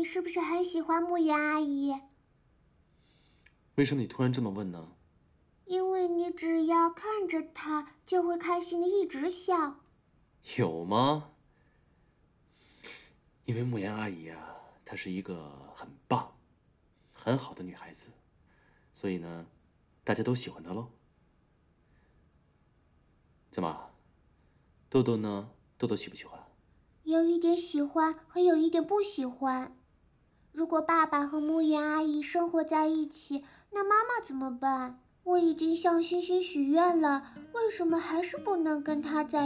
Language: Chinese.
你是不是很喜欢慕言阿姨？ 为什么你突然这么问呢？ 因为你只要看着她，就会开心的一直笑。 有吗？因为慕言阿姨啊，她是一个很棒、很好的女孩子，所以呢，大家都喜欢她喽。怎么，豆豆呢？豆豆喜不喜欢？ 有一点喜欢和有一点不喜欢。如果爸爸和慕言阿姨生活在一起，那妈妈怎么办？我已经向星星许愿了，为什么还是不能跟他在